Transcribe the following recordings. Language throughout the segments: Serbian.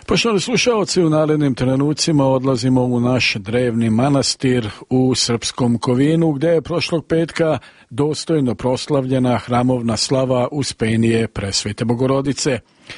Poštovani slušalci, u narednim trenucima odlazimo u naš drevni manastir u Srpskom Kovinu, gdje je prošlog petka dostojno proslavljena hramovna slava Uspenije Presvete Bogorodice.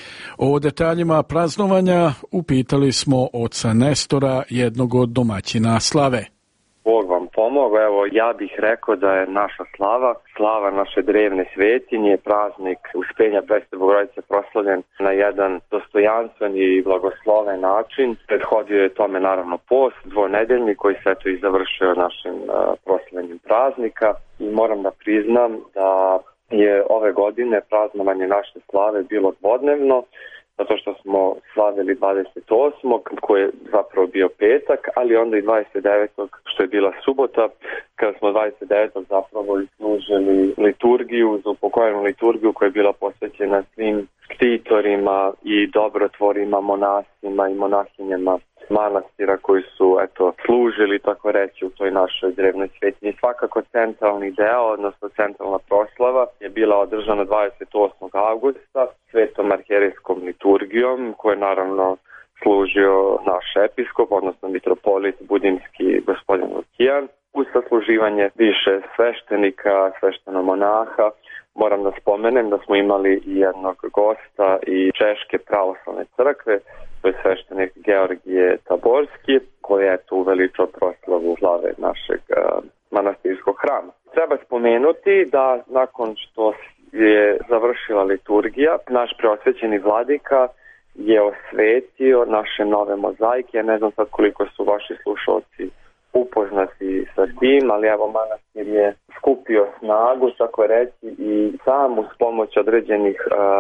O detaljima praznovanja upitali smo oca Nestora, jednog od domaćina slave. Bog vam pomogao. Evo, ja bih rekao da je naša slava naše drevne svetinje, praznik Uspenja Presvete Bogorodice proslavljen na jedan dostojanstven i blagosloven način. Prethodio je tome naravno post, dvonedeljni, koji se eto i završio našim proslavljenjem praznika i moram da priznam da je ove godine praznovanje naše slave bilo dvodnevno, zato što smo slavili 28. koji je zapravo bio petak, ali onda i 29. što je bila subota, kada smo 29. zapravo služili liturgiju, za upokojenu liturgiju koja je bila posvećena svim štitorima i dobrotvorima, monasima i monahinjama manastira koji su služili, tako reći, u toj našoj drevnoj svetinji. Svakako centralni deo, odnosno centralna proslava je bila održana 28. avgusta svetom arhijerejskom liturgijom, koju je naravno služio naš episkop, odnosno mitropolit budimski gospodin Lukijan, uz sasluživanje više sveštenika, sveštenomonaha. Moram da spomenem da smo imali i jednog gosta i Češke pravoslavne crkve, to je sveštenik Georgije Taborski, koji je tu uveličao proslavu slave našeg manastirskog hrama. Treba spomenuti da nakon što je završila liturgija, naš preosvećeni vladika je osvetio naše nove mozaike. Ja ne znam sad koliko su vaši slušalci upoznati sa tim, ali evo, manastir je skupio snagu, tako reći, i sam uz pomoć određenih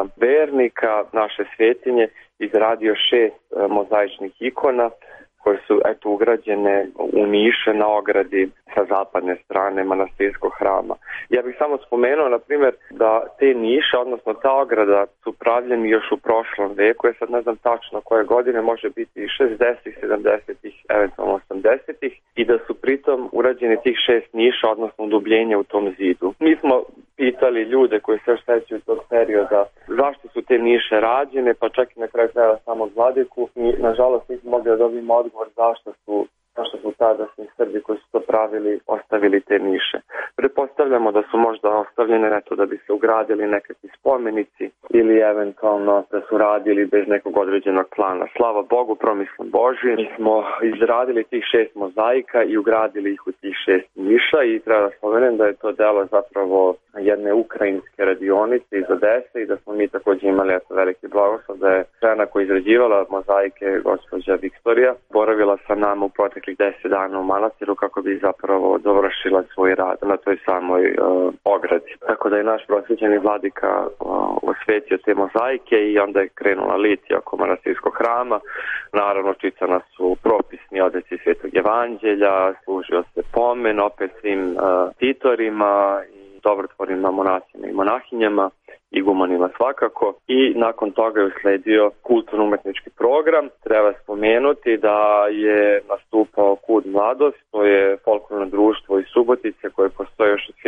vernika naše svetinje izradio 6 mozaičnih ikona koje su ugrađene u niše na ogradi sa zapadne strane manastirskog hrama. Ja bih samo spomenuo, na primjer, da te niše, odnosno ta ograda, su pravljeni još u prošlom veku. Ja sad ne znam tačno koje godine, može biti i 60-ih, 70-ih, eventualno 80-ih, i da su pritom urađeni tih 6 niša, odnosno udubljenja u tom zidu. Mi smo pitali ljude koji se još sećaju tog perioda zašto su te niše rađene, pa čak i na kraju krajeva samog vladiku, i nažalost nismo mogli da dobijemo odgovor zašto su tadašnji Srbi koji su to pravili ostavili te niše. Pretpostavljamo da su možda ostavljene da bi se ugradili nekakvi spomenici ili eventualno da su radili bez nekog određenog plana. Slava Bogu, promislom Božji, mi smo izradili tih 6 mozaika i ugradili ih u tih 6 niša i treba da spomenem da je to delo zapravo jedne ukrajinske radionice iz Odese i da smo mi također imali veliki blagoslov da je žena koja izrađivala mozaike, gospođa Viktorija, boravila sa nama u proteklih 10 dana u manastiru kako bi zapravo dovršila svoj rad na toj samoj ogradi. Tako da je naš prosvećeni vladika osvetio te mozaike i onda je krenula litija oko manastirskog hrama. Naravno, čitana su propisni odeci Svetog Evanđelja, služio se pomen opet svim titorima i dobrotvorima, monasima i monahinjama, igumanima svakako, i nakon toga je usledio kulturno-umetnički program. Treba spomenuti da je nastupao KUD Mladost, to je folklorno društvo iz Subotice koje postoje još od